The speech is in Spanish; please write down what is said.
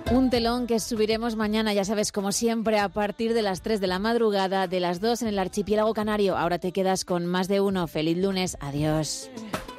Un telón que subiremos mañana, ya sabes, como siempre, a partir de las 3 de la madrugada, de las 2 en el archipiélago canario. Ahora te quedas con Más de Uno. Feliz lunes. Adiós.